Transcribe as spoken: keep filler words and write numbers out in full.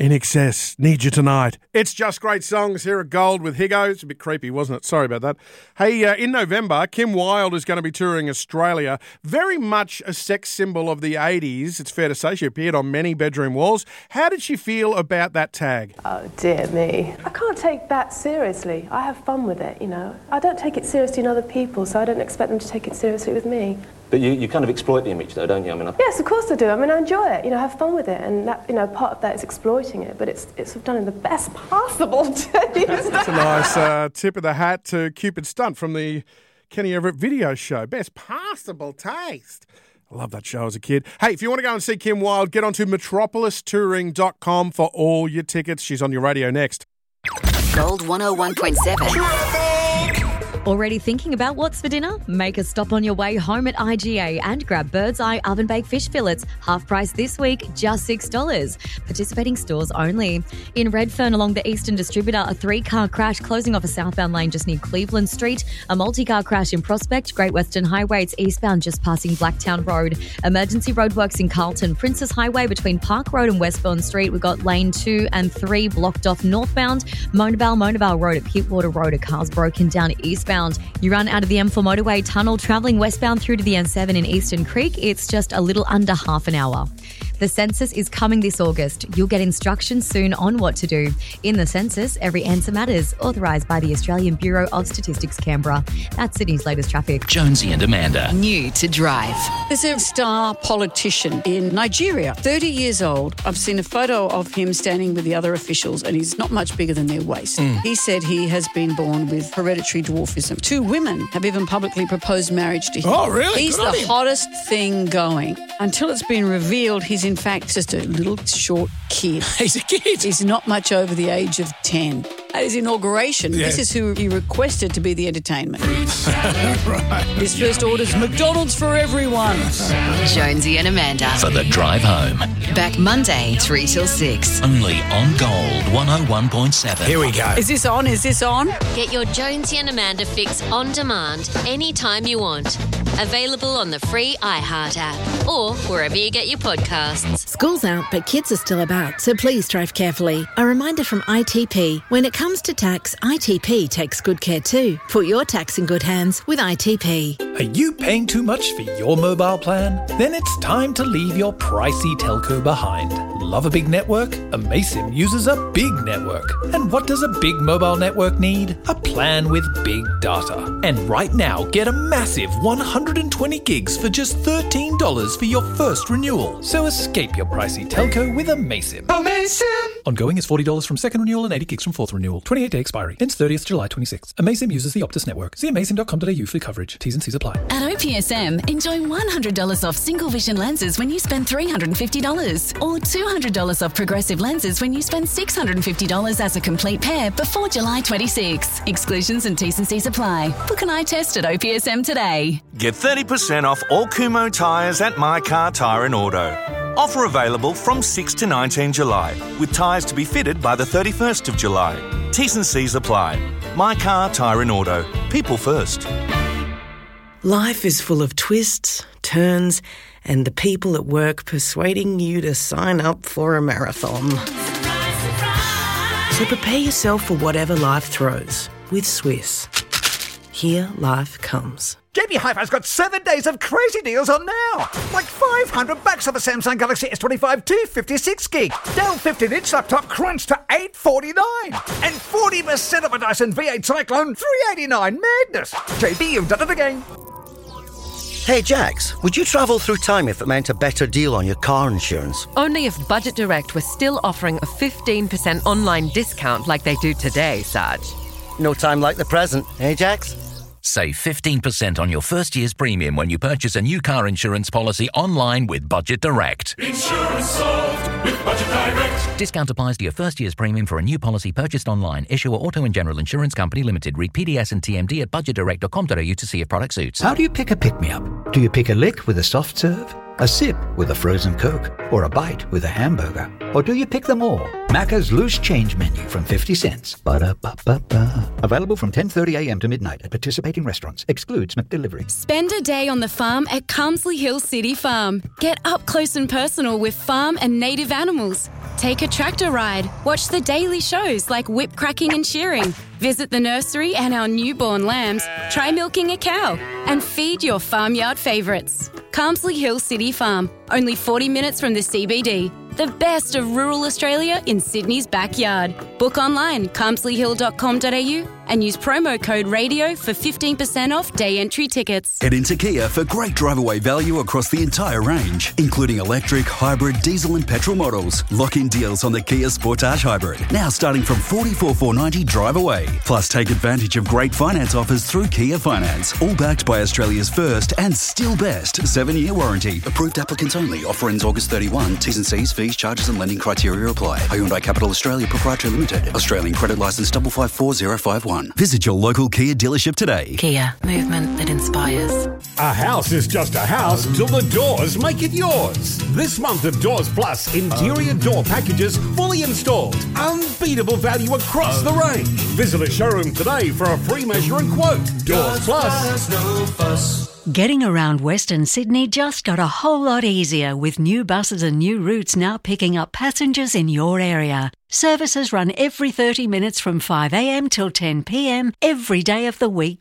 In Excess, Need You Tonight. It's just great songs here at Gold with Higo. It's a bit creepy, wasn't it? Sorry about that. Hey, uh, in November, Kim Wilde is going to be touring Australia. Very much a sex symbol of the eighties. It's fair to say she appeared on many bedroom walls. How did she feel about that tag? Oh, dear me. I can't take that seriously. I have fun with it, you know. I don't take it seriously in other people, so I don't expect them to take it seriously with me. But you, you kind of exploit the image, though, don't you? I mean, I... Yes, of course I do. I mean, I enjoy it. You know, I have fun with it, and that, you know, part of that is exploiting it. But it's it's done in the best possible taste. That's a nice uh, tip of the hat to Cupid Stunt from the Kenny Everett video show. Best possible taste. I love that show as a kid. Hey, if you want to go and see Kim Wilde, get onto metropolis touring dot com for all your tickets. She's on your radio next. Gold one oh one point seven. Already thinking about what's for dinner? Make a stop on your way home at I G A and grab Bird's Eye Oven Baked Fish Fillets. Half price this week, just six dollars. Participating stores only. In Redfern along the Eastern Distributor, a three-car crash closing off a southbound lane just near Cleveland Street. A multi-car crash in Prospect, Great Western Highway. It's eastbound just passing Blacktown Road. Emergency roadworks in Carlton. Princess Highway between Park Road and Westbourne Street. We've got lane two and three blocked off northbound. Monabel, Monabel Road at Pittwater Road. A car's broken down eastbound. You run out of the M four motorway tunnel travelling westbound through to the N seven in Eastern Creek. It's just a little under half an hour. The census is coming this August. You'll get instructions soon on what to do. In the census, every answer matters. Authorised by the Australian Bureau of Statistics, Canberra. That's Sydney's latest traffic. Jonesy and Amanda. New to drive. There's a star politician in Nigeria, thirty years old. I've seen a photo of him standing with the other officials, and he's not much bigger than their waist. Mm. He said he has been born with hereditary dwarfism. Two women have even publicly proposed marriage to him. Oh, really? He's Good the hottest thing going. Until it's been revealed, he's in fact just a little short kid. He's a kid. He's not much over the age of ten. At his inauguration, yeah. This is who he requested to be the entertainment. Right. His first order's McDonald's for everyone. Jonesy and Amanda. For the drive home. Back Monday, three till six. Only on Gold one oh one point seven. Here we go. Is this on? Is this on? Get your Jonesy and Amanda fix on demand anytime you want. Available on the free iHeart app or wherever you get your podcasts. School's out, but kids are still about, so please drive carefully. A reminder from I T P. When it comes to tax, I T P takes good care too. Put your tax in good hands with I T P. Are you paying too much for your mobile plan? Then it's time to leave your pricey telco behind. Love a big network? Amaysim uses a big network. And what does a big mobile network need? A plan with big data. And right now, get a massive one hundred twenty gigs for just thirteen dollars for your first renewal. So escape your pricey telco with Amaysim. Amaysim! Ongoing is forty dollars from second renewal and eighty gigs from fourth renewal. twenty-eight day expiry. Ends thirtieth July twenty-sixth. Amaysim uses the Optus network. See amaysim dot com dot a u for coverage. T's and C's apply. At O P S M, enjoy one hundred dollars off single vision lenses when you spend three hundred fifty dollars. Or two hundred dollars off progressive lenses when you spend six hundred fifty dollars as a complete pair before July twenty-sixth. Exclusions and T's and C's apply. Book an eye test at O P S M today. Get thirty percent off all Kumo tyres at My Car Tyre and Auto. Offer available from six to nineteen July, with tyres to be fitted by the thirty-first of July. T's and C's apply. My Car Tyre and Auto. People first. Life is full of twists, turns, and the people at work persuading you to sign up for a marathon. So prepare yourself for whatever life throws with Swiss. Here life comes. J B Hi-Fi's got seven days of crazy deals on now. Like five hundred bucks on the Samsung Galaxy S twenty-five two fifty-six gig. Dell fifteen inch laptop crunched to eight forty-nine. And forty percent of a Dyson V eight Cyclone three eighty-nine. Madness. J B, you've done it again. Hey Jax, would you travel through time if it meant a better deal on your car insurance? Only if Budget Direct was still offering a fifteen percent online discount like they do today, Saj. No time like the present, eh Jax? Save fifteen percent on your first year's premium when you purchase a new car insurance policy online with Budget Direct. Insurance solved with Budget Direct. Discount applies to your first year's premium for a new policy purchased online. Issuer Auto and General Insurance Company Limited. Read P D S and T M D at budget direct dot com dot a u to see if product suits. How do you pick a pick-me-up? Do you pick a lick with a soft serve? A sip with a frozen Coke? Or a bite with a hamburger? Or do you pick them all? Macca's Loose Change Menu from fifty cents. Ba-da-ba-ba-ba. Available from ten thirty a.m. to midnight at participating restaurants. Excludes McDelivery. Spend a day on the farm at Carmsley Hill City Farm. Get up close and personal with farm and native animals. Take a tractor ride. Watch the daily shows like whip cracking and shearing. Visit the nursery and our newborn lambs. Try milking a cow and feed your farmyard favourites. Carmsley Hill City Farm, only forty minutes from the C B D. The best of rural Australia in Sydney's backyard. Book online, carmsley hill dot com dot a u and use promo code RADIO for fifteen percent off day entry tickets. Head into Kia for great drive-away value across the entire range, including electric, hybrid, diesel and petrol models. Lock-in deals on the Kia Sportage Hybrid, now starting from forty-four thousand four hundred ninety drive away. Plus, take advantage of great finance offers through Kia Finance, all backed by Australia's first and still best seven-year warranty. Approved applicants only. Offer ends August thirty-first. T's and C's, fees, charges and lending criteria apply. Hyundai Capital Australia Proprietary Limited. Australian credit licence five five four zero five one. Visit your local Kia dealership today. Kia, movement that inspires. A house is just a house till the doors make it yours. This month of Doors Plus, interior door packages fully installed. Unbeatable value across the range. Visit a showroom today for a free measure and quote. Doors Plus. No fuss. Getting around Western Sydney just got a whole lot easier with new buses and new routes now picking up passengers in your area. Services run every thirty minutes from five a m till ten p m every day of the week